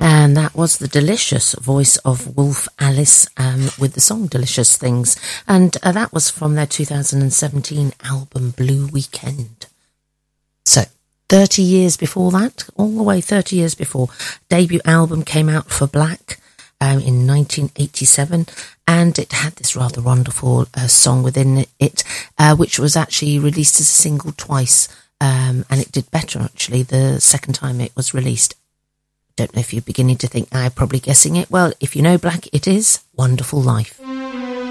And that was the delicious voice of Wolf Alice with the song Delicious Things. And that was from their 2017 album Blue Weekend. So, 30 years before that, all the way 30 years before, debut album came out for Black in 1987. And it had this rather wonderful song within it, which was actually released as a single twice. And it did better, actually, the second time it was released. Don't know if you're beginning to think I'm probably guessing it. Well, if you know Black, it is Wonderful Life.